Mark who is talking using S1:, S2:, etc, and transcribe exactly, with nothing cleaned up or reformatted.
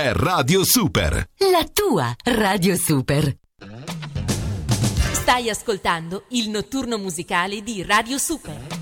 S1: è Radio Super.
S2: La tua Radio Super. Stai ascoltando il notturno musicale di Radio Super.